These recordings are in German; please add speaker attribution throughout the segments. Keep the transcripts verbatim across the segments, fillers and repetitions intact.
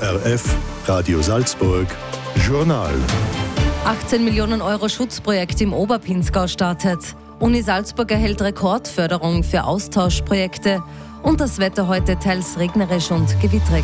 Speaker 1: O R F, Radio Salzburg, Journal.
Speaker 2: achtzehn Millionen Euro Schutzprojekt im Oberpinzgau startet. Uni Salzburg erhält Rekordförderung für Austauschprojekte. Und das Wetter heute teils regnerisch und gewitterig.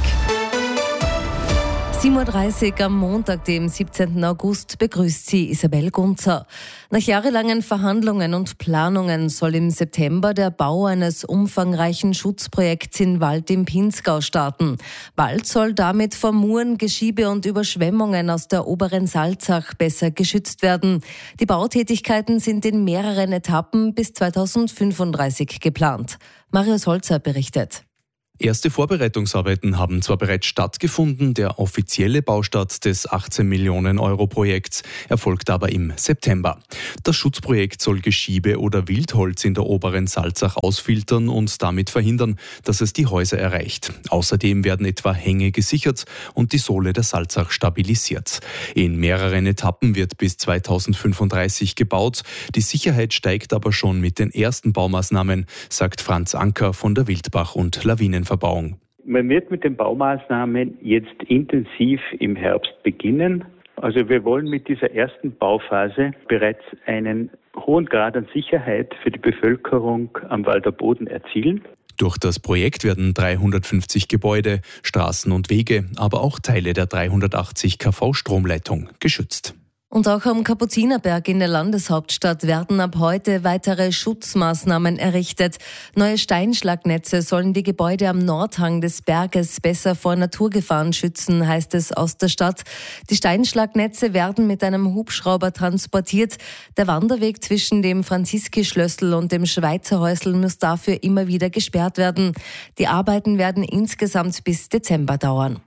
Speaker 2: sieben Uhr dreißig am Montag, dem siebzehnten August, begrüßt sie Isabel Gunzer. Nach jahrelangen Verhandlungen und Planungen soll im September der Bau eines umfangreichen Schutzprojekts in Wald im Pinzgau starten. Wald soll damit vor Muren, Geschiebe und Überschwemmungen aus der oberen Salzach besser geschützt werden. Die Bautätigkeiten sind in mehreren Etappen bis zweitausendfünfunddreißig geplant. Marius Holzer berichtet.
Speaker 3: Erste Vorbereitungsarbeiten haben zwar bereits stattgefunden, der offizielle Baustart des achtzehn Millionen Euro Projekts erfolgt aber im September. Das Schutzprojekt soll Geschiebe oder Wildholz in der oberen Salzach ausfiltern und damit verhindern, dass es die Häuser erreicht. Außerdem werden etwa Hänge gesichert und die Sohle der Salzach stabilisiert. In mehreren Etappen wird bis zweitausendfünfunddreißig gebaut. Die Sicherheit steigt aber schon mit den ersten Baumaßnahmen, sagt Franz Anker von der Wildbach- und Lawinenverbauung.
Speaker 4: Man wird mit den Baumaßnahmen jetzt intensiv im Herbst beginnen. Also wir wollen mit dieser ersten Bauphase bereits einen hohen Grad an Sicherheit für die Bevölkerung am Walder Boden erzielen.
Speaker 3: Durch das Projekt werden dreihundertfünfzig Gebäude, Straßen und Wege, aber auch Teile der dreihundertachtzig Kilovolt Stromleitung geschützt.
Speaker 2: Und auch am Kapuzinerberg in der Landeshauptstadt werden ab heute weitere Schutzmaßnahmen errichtet. Neue Steinschlagnetze sollen die Gebäude am Nordhang des Berges besser vor Naturgefahren schützen, heißt es aus der Stadt. Die Steinschlagnetze werden mit einem Hubschrauber transportiert. Der Wanderweg zwischen dem Franziskischlössl und dem Schweizerhäusl muss dafür immer wieder gesperrt werden. Die Arbeiten werden insgesamt bis Dezember dauern.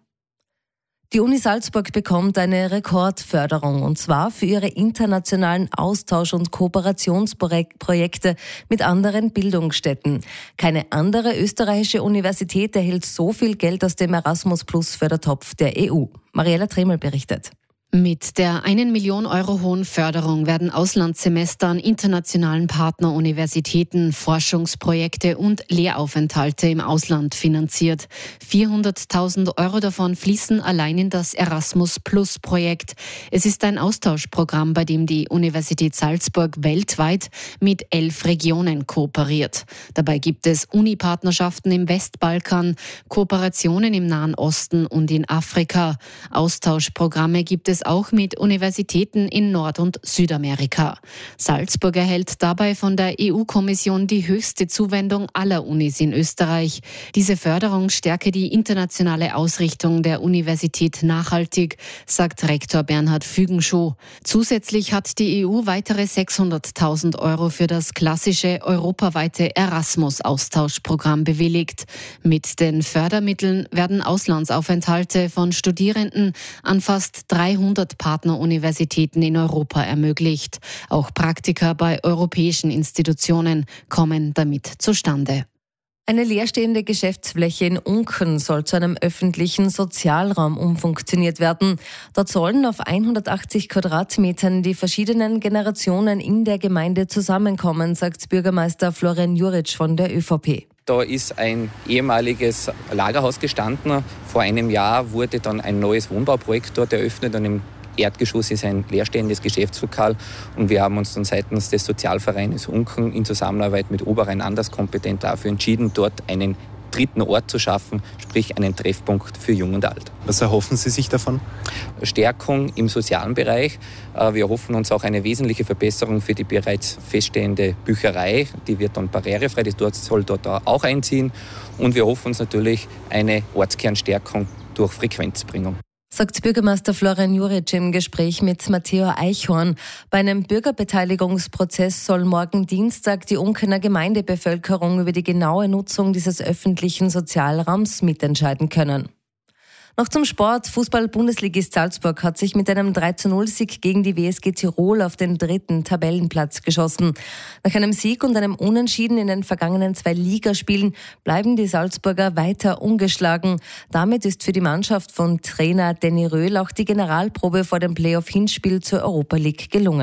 Speaker 2: Die Uni Salzburg bekommt eine Rekordförderung, und zwar für ihre internationalen Austausch- und Kooperationsprojekte mit anderen Bildungsstätten. Keine andere österreichische Universität erhält so viel Geld aus dem Erasmus-Plus-Fördertopf der E U. Mariella Tremel berichtet.
Speaker 5: Mit der eine Million Euro hohen Förderung werden Auslandssemester an internationalen Partneruniversitäten, Forschungsprojekte und Lehraufenthalte im Ausland finanziert. vierhunderttausend Euro davon fließen allein in das Erasmus-Plus-Projekt. Es ist ein Austauschprogramm, bei dem die Universität Salzburg weltweit mit elf Regionen kooperiert. Dabei gibt es Unipartnerschaften im Westbalkan, Kooperationen im Nahen Osten und in Afrika. Austauschprogramme gibt es auch mit Universitäten in Nord- und Südamerika. Salzburg erhält dabei von der E U-Kommission die höchste Zuwendung aller Unis in Österreich. Diese Förderung stärke die internationale Ausrichtung der Universität nachhaltig, sagt Rektor Bernhard Fügenschuh. Zusätzlich hat die E U weitere sechshunderttausend Euro für das klassische europaweite Erasmus-Austauschprogramm bewilligt. Mit den Fördermitteln werden Auslandsaufenthalte von Studierenden an fast dreihundert Partneruniversitäten in Europa ermöglicht. Auch Praktika bei europäischen Institutionen kommen damit zustande.
Speaker 2: Eine leerstehende Geschäftsfläche in Unken soll zu einem öffentlichen Sozialraum umfunktioniert werden. Dort sollen auf hundertachtzig Quadratmetern die verschiedenen Generationen in der Gemeinde zusammenkommen, sagt Bürgermeister Florian Juric von der ÖVP.
Speaker 6: Da ist ein ehemaliges Lagerhaus gestanden. Vor einem Jahr wurde dann ein neues Wohnbauprojekt dort eröffnet und im Erdgeschoss ist ein leerstehendes Geschäftslokal. Und wir haben uns dann seitens des Sozialvereins Unken in Zusammenarbeit mit Oberrhein Anderskompetent dafür entschieden, dort einen dritten Ort zu schaffen, sprich einen Treffpunkt für Jung und Alt.
Speaker 7: Was erhoffen Sie sich davon?
Speaker 6: Stärkung im sozialen Bereich. Wir erhoffen uns auch eine wesentliche Verbesserung für die bereits feststehende Bücherei. Die wird dann barrierefrei, die soll dort auch einziehen. Und wir erhoffen uns natürlich eine Ortskernstärkung durch Frequenzbringung.
Speaker 2: Sagt Bürgermeister Florian Juric im Gespräch mit Matteo Eichhorn. Bei einem Bürgerbeteiligungsprozess soll morgen Dienstag die Unkener Gemeindebevölkerung über die genaue Nutzung dieses öffentlichen Sozialraums mitentscheiden können. Noch zum Sport. Fußball-Bundesligist Salzburg hat sich mit einem drei zu null Sieg gegen die W S G Tirol auf den dritten Tabellenplatz geschossen. Nach einem Sieg und einem Unentschieden in den vergangenen zwei Ligaspielen bleiben die Salzburger weiter ungeschlagen. Damit ist für die Mannschaft von Trainer Danny Röhl auch die Generalprobe vor dem Playoff-Hinspiel zur Europa League gelungen.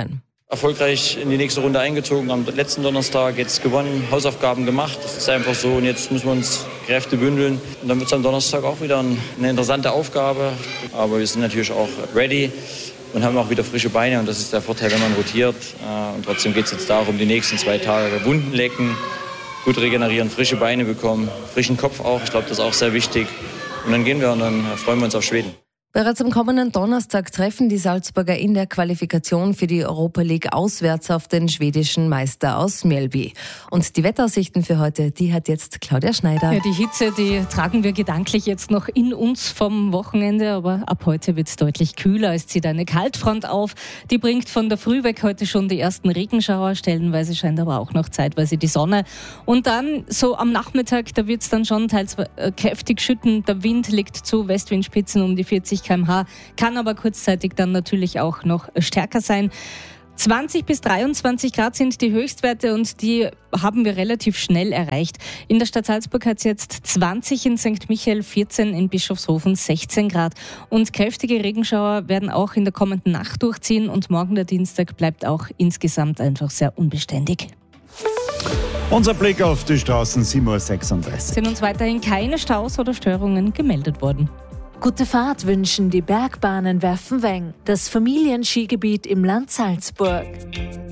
Speaker 7: Erfolgreich in die nächste Runde eingezogen, am letzten Donnerstag jetzt gewonnen, Hausaufgaben gemacht. Das ist einfach so und jetzt müssen wir uns Kräfte bündeln. Und dann wird es am Donnerstag auch wieder eine interessante Aufgabe. Aber wir sind natürlich auch ready und haben auch wieder frische Beine und das ist der Vorteil, wenn man rotiert. Und trotzdem geht es jetzt darum, die nächsten zwei Tage Wunden lecken, gut regenerieren, frische Beine bekommen, frischen Kopf auch. Ich glaube, das ist auch sehr wichtig. Und dann gehen wir und dann freuen wir uns auf Schweden.
Speaker 2: Bereits am kommenden Donnerstag treffen die Salzburger in der Qualifikation für die Europa League auswärts auf den schwedischen Meister aus Mjällby. Und die Wetteraussichten für heute, die hat jetzt Claudia Schneider.
Speaker 8: Ja, die Hitze, die tragen wir gedanklich jetzt noch in uns vom Wochenende, aber ab heute wird es deutlich kühler. Es zieht eine Kaltfront auf, die bringt von der Früh weg heute schon die ersten Regenschauer, stellenweise scheint aber auch noch zeitweise die Sonne. Und dann so am Nachmittag, da wird es dann schon teils äh, kräftig schütten. Der Wind liegt zu Westwindspitzen um die vierzig Kilometer pro Stunde, kann aber kurzzeitig dann natürlich auch noch stärker sein. zwanzig bis dreiundzwanzig Grad sind die Höchstwerte und die haben wir relativ schnell erreicht. In der Stadt Salzburg hat es jetzt zwanzig, in Sankt Michael vierzehn, in Bischofshofen sechzehn Grad. Und kräftige Regenschauer werden auch in der kommenden Nacht durchziehen und morgen der Dienstag bleibt auch insgesamt einfach sehr unbeständig.
Speaker 9: Unser Blick auf die Straßen, sieben Uhr sechsunddreißig.
Speaker 8: Sind uns weiterhin keine Staus oder Störungen gemeldet worden.
Speaker 10: Gute Fahrt wünschen die Bergbahnen Werfenweng, das Familienskigebiet im Land Salzburg.